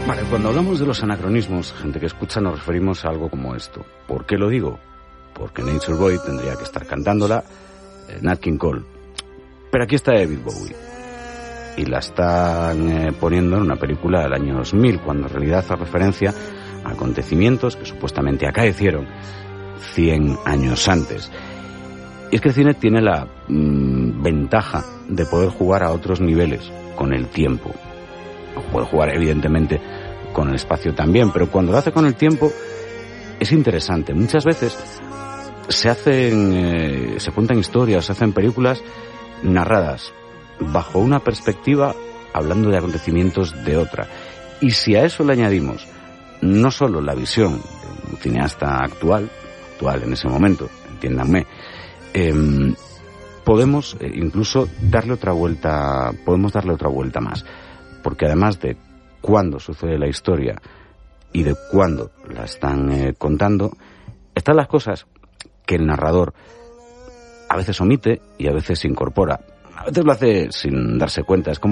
Vale, cuando hablamos de los anacronismos, gente que escucha, nos referimos a algo como esto. ¿Por qué lo digo? Porque Nature Boy tendría que estar cantándola Nat King Cole. Pero aquí está David Bowie. Y la están poniendo en una película del año 2000, cuando en realidad hace referencia a acontecimientos que supuestamente acaecieron 100 años antes. Y es que el cine tiene la ventaja de poder jugar a otros niveles con el tiempo. Puede jugar evidentemente con el espacio también, pero cuando lo hace con el tiempo es interesante. Muchas veces se cuentan historias, se hacen películas narradas bajo una perspectiva, hablando de acontecimientos de otra. Y si a eso le añadimos no solo la visión de un cineasta actual en ese momento, entiéndanme, podemos incluso darle otra vuelta más. Porque además de cuándo sucede la historia y de cuándo la están contando, están las cosas que el narrador a veces omite y a veces incorpora. A veces lo hace sin darse cuenta. Es como